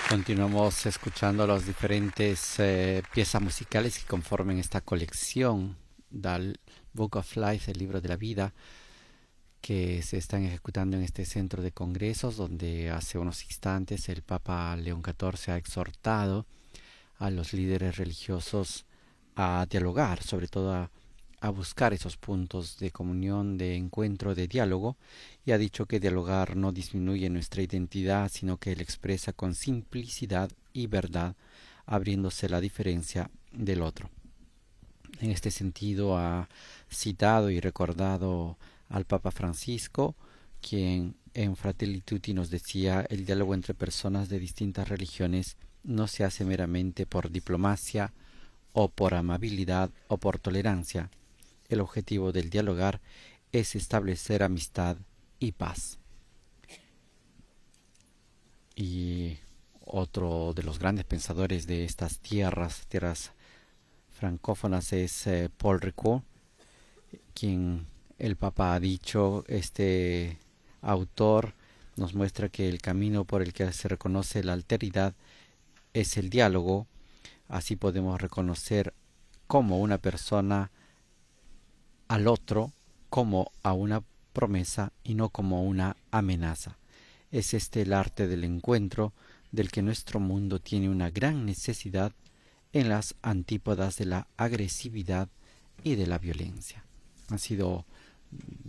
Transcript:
Continuamos escuchando las diferentes piezas musicales que conforman esta colección del Book of Life, el libro de la vida, que se están ejecutando en este centro de congresos, donde hace unos instantes el Papa León XIV ha exhortado a los líderes religiosos a dialogar, sobre todo a buscar esos puntos de comunión, de encuentro, de diálogo, y ha dicho que dialogar no disminuye nuestra identidad, sino que él expresa con simplicidad y verdad, abriéndose la diferencia del otro. En este sentido ha citado y recordado al Papa Francisco, quien en Fratelli Tutti nos decía: el diálogo entre personas de distintas religiones no se hace meramente por diplomacia o por amabilidad o por tolerancia. El objetivo del dialogar es establecer amistad y paz. Y otro de los grandes pensadores de estas tierras francófonas es Paul Ricoeur, quien el Papa ha dicho: este autor nos muestra que el camino por el que se reconoce la alteridad es el diálogo. Así podemos reconocer como una persona al otro como a una promesa y no como una amenaza. Es este el arte del encuentro, del que nuestro mundo tiene una gran necesidad, en las antípodas de la agresividad y de la violencia. Han sido